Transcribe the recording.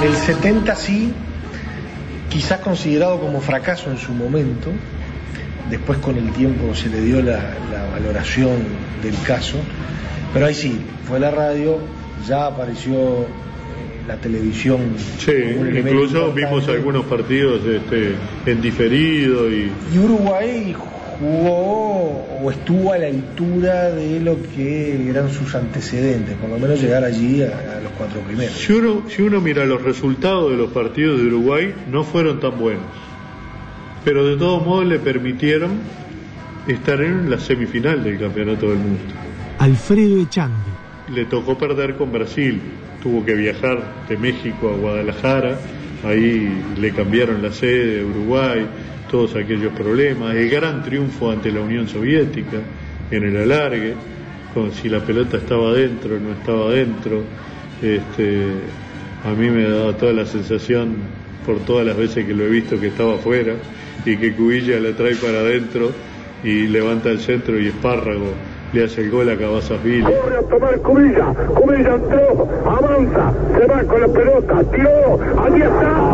el 70 sí, quizás considerado como fracaso en su momento, después con el tiempo se le dio la valoración del caso, pero ahí sí, fue la radio, ya apareció la televisión. Sí, incluso vimos algunos partidos en diferido y Uruguay jugó o estuvo a la altura de lo que eran sus antecedentes, por lo menos llegar allí a los 4 primeros. Si uno mira los resultados de los partidos de Uruguay, no fueron tan buenos, pero de todos modos le permitieron estar en la semifinal del Campeonato del Mundo. Alfredo Echandi. Le tocó perder con Brasil, tuvo que viajar de México a Guadalajara, ahí le cambiaron la sede de Uruguay, todos aquellos problemas, el gran triunfo ante la Unión Soviética en el alargue, con si la pelota estaba adentro o no estaba adentro. A mí me daba toda la sensación, por todas las veces que lo he visto, que estaba afuera y que Cubilla la trae para adentro y levanta el centro y Espárrago le hace el gol a Cabazas-Vili. Corre a tomar Cubilla entró, avanza, se va con la pelota, tiró, allí está.